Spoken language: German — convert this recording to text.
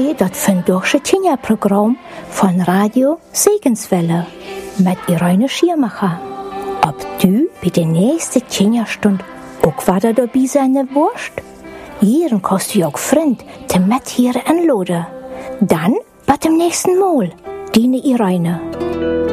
je dat vandaagse Kinderprogramm von Radio Segenswelle mit Irene Schirmacher. Ob du bei der nächsten Kinderstunde auch wieder dabei sein wirst? Hier kannst du auch Freund zum Mithieren anladen. Dann bis zum nächsten Mal, deine Irene.